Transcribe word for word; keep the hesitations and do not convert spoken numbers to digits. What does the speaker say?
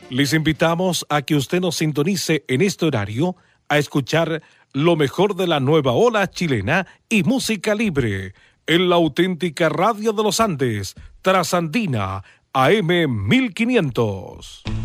Les invitamos a que usted nos sintonice en este horario a escuchar lo mejor de la nueva ola chilena y música libre en la auténtica radio de los Andes, Trasandina, A M mil quinientos.